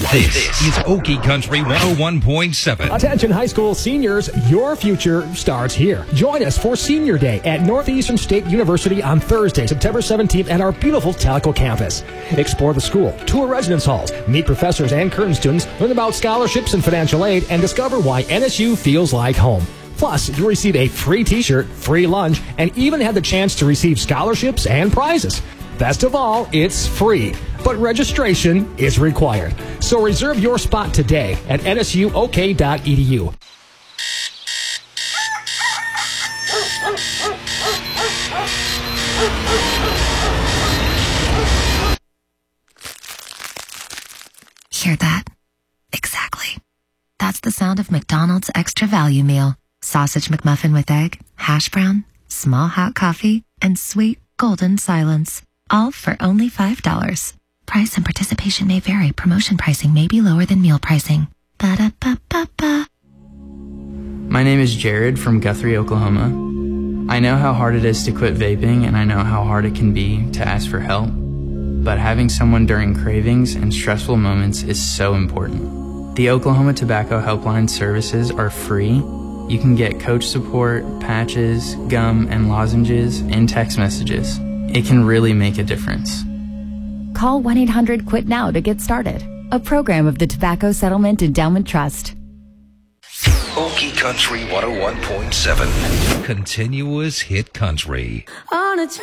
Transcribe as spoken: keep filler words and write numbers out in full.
This is Okie Country one oh one point seven. Attention high school seniors, your future starts here. Join us for Senior Day at Northeastern State University on Thursday, September seventeenth at our beautiful Tellico campus. Explore the school, tour residence halls, meet professors and current students, learn about scholarships and financial aid, and discover why N S U feels like home. Plus, you'll receive a free t-shirt, free lunch, and even have the chance to receive scholarships and prizes. Best of all, it's free, but registration is required. So reserve your spot today at N S U O K dot E D U. Hear that? Exactly. That's the sound of McDonald's Extra Value Meal. Sausage McMuffin with egg, hash brown, small hot coffee, and sweet golden silence. All for only five dollars. Price and participation may vary. Promotion pricing may be lower than meal pricing. Ba-da-ba-ba-ba. My name is Jared from Guthrie, Oklahoma. I know how hard it is to quit vaping, and I know how hard it can be to ask for help. But having someone during cravings and stressful moments is so important. The Oklahoma Tobacco Helpline services are free. You can get coach support, patches, gum, and lozenges in text messages. It can really make a difference. Call one eight hundred quit now to get started. A program of the Tobacco Settlement Endowment Trust. Okie Country one oh one point seven. Continuous hit country. On a